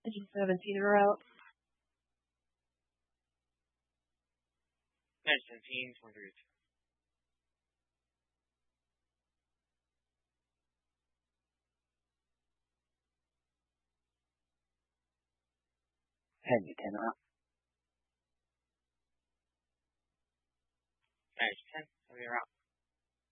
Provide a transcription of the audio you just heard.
Engine 17 en route. Engine 17, 100. Engine 10 en route. Engine 10, 7 en route.